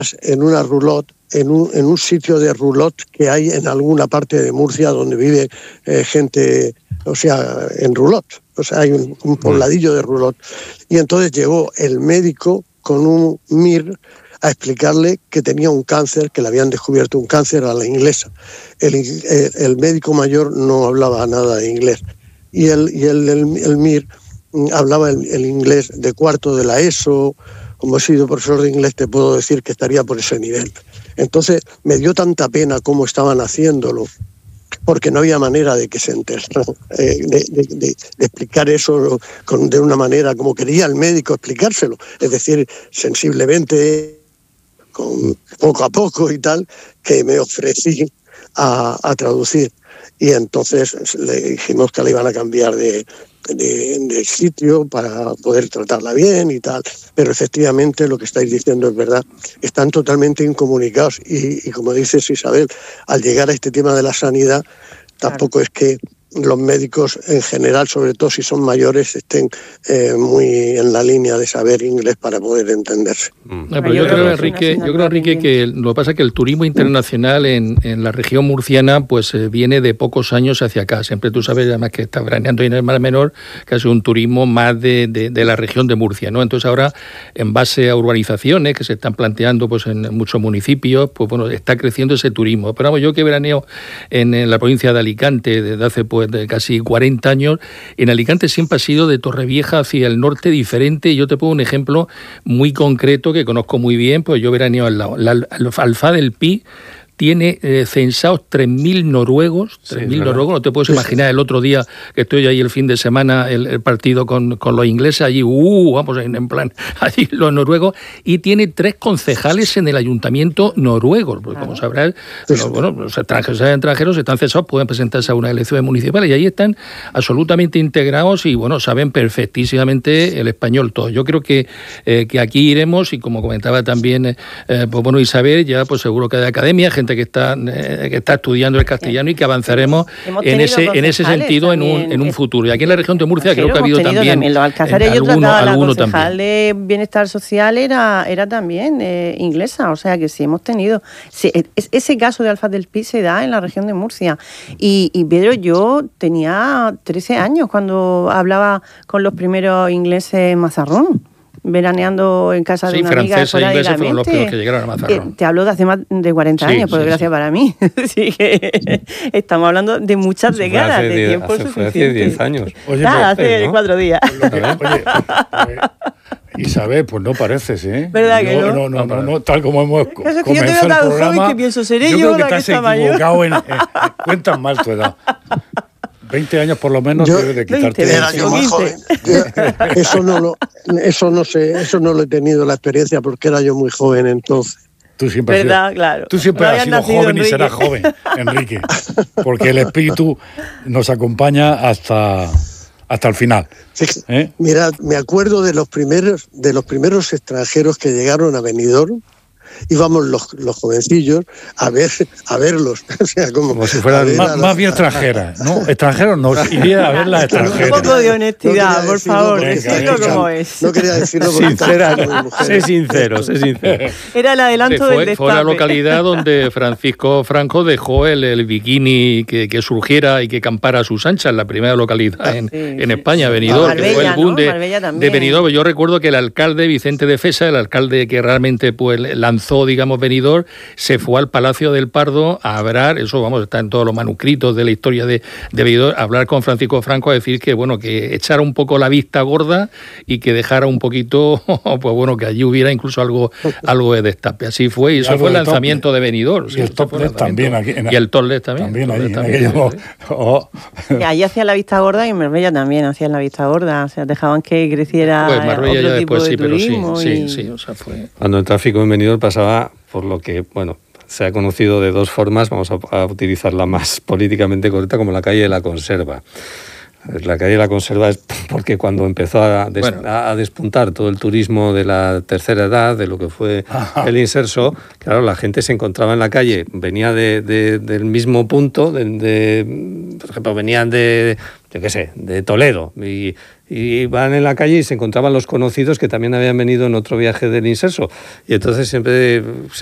en una roulotte, en un sitio de roulotte que hay en alguna parte de Murcia donde vive gente, o sea, en roulotte. O sea, hay un pobladillo de roulotte. Y entonces llegó el médico con un MIR a explicarle que tenía un cáncer, que le habían descubierto un cáncer a la inglesa. El médico mayor no hablaba nada de inglés. Y el MIR hablaba el inglés de cuarto de la ESO. Como he sido profesor de inglés, te puedo decir que estaría por ese nivel. Entonces, me dio tanta pena cómo estaban haciéndolo, porque no había manera de que se enterara, de explicar eso de una manera como quería el médico explicárselo, es decir, sensiblemente, poco a poco y tal, que me ofrecí a traducir. Y entonces le dijimos que le iban a cambiar de sitio para poder tratarla bien y tal, pero efectivamente lo que estáis diciendo es verdad, están totalmente incomunicados y como dices Isabel, al llegar a este tema de la sanidad, tampoco es que los médicos en general, sobre todo si son mayores, estén muy en la línea de saber inglés para poder entenderse. Pero yo creo, Enrique, que lo que pasa es que el turismo internacional en la región murciana pues viene de pocos años hacia acá. Siempre tú sabes, además, que está veraneando en el Mar Menor, que es un turismo más de la región de Murcia, ¿no? Entonces ahora, en base a urbanizaciones que se están planteando pues en muchos municipios, pues bueno, está creciendo ese turismo. Pero vamos, yo que veraneo en la provincia de Alicante desde hace de casi 40 años, en Alicante siempre ha sido de Torrevieja hacia el norte diferente, y yo te pongo un ejemplo muy concreto que conozco muy bien, pues yo veraneo al lado. La Alfá del Pi tiene censados 3.000 noruegos, 3.000 noruegos, no te puedes imaginar el otro día que estoy ahí el fin de semana, el partido con los ingleses, allí, vamos, en plan, allí los noruegos, y tiene 3 concejales en el ayuntamiento noruego, porque como sabrás, los extranjeros están cesados, pueden presentarse a una elección municipal, y ahí están absolutamente integrados y, bueno, saben perfectísimamente el español todo. Yo creo que aquí iremos, y como comentaba también, pues bueno, Isabel, ya pues seguro que de academia, gente que está estudiando el castellano, y que avanzaremos en ese sentido en un futuro. Y aquí en la región de Murcia creo que ha habido también los Alcázares. Yo trataba, la concejal de Bienestar Social era también inglesa, o sea que sí hemos tenido. Sí, ese caso de Alfá del Pi se da en la región de Murcia. Y Pedro, yo tenía 13 años cuando hablaba con los primeros ingleses en Mazarrón, veraneando en casa de una amiga esporádicamente. Fueron los primeros que llegaron a Mazarrón. Te hablo de hace más de 40 años, por desgracia para mí. Así que estamos hablando de muchas décadas, de tiempo suficiente. Hace 10 años. Oye, hace 4 días. Oye, Isabel, pues no pareces, ¿eh? ¿Verdad que no? No, tal como hemos comenzado el programa. Yo te veo tan joven que pienso, seré yo la que está mayor. Yo creo que te has equivocado cuentas mal tu edad. 20 años por lo menos debes de quitarte. Era yo muy joven. Eso no lo he tenido la experiencia porque era yo muy joven entonces. Tú siempre has sido joven, Enrique. Y serás joven, Enrique, porque el espíritu nos acompaña hasta el final. Sí, mirad, me acuerdo de los primeros extranjeros que llegaron a Benidorm. Íbamos los jovencillos a verlos. O sea, como si fueran más bien extranjeras, ¿no? Extranjeros no, iría a ver las extranjeras. Un poco de honestidad, por favor, decirlo como es. No quería decirlo sé sincero. Era el adelanto del destape. Fue la localidad donde Francisco Franco dejó el bikini que surgiera y que campara a sus anchas, la primera localidad en España, Benidorm, Marbella, que fue el boom de Benidorm. Yo recuerdo que el alcalde Vicente de Fesa, el alcalde que realmente pues lanzó, digamos, Benidorm, se fue al Palacio del Pardo a hablar, eso vamos, está en todos los manuscritos de la historia de Benidorm, a hablar con Francisco Franco, a decir que, bueno, que echara un poco la vista gorda y que dejara un poquito, pues bueno, que allí hubiera incluso algo de destape. Así fue, y eso fue el lanzamiento de Benidorm. Y el Topless también aquí. Y el Topless también. Y allí hacían la vista gorda, y en Marbella también hacían la vista gorda, o sea, dejaban que creciera pues Marbella otro ya tipo después, de turismo. Sí, o sea, fue... Cuando el tráfico en Benidorm pasaba por lo que, bueno, se ha conocido de 2 formas, vamos a utilizar la más políticamente correcta, como la calle de la Conserva. La calle de la Conserva es porque cuando empezó a despuntar todo el turismo de la tercera edad, de lo que fue el inserso, claro, la gente se encontraba en la calle, venía del mismo punto, por ejemplo, venían de yo qué sé, de Toledo, y van en la calle y se encontraban los conocidos que también habían venido en otro viaje del Inserso. Y entonces siempre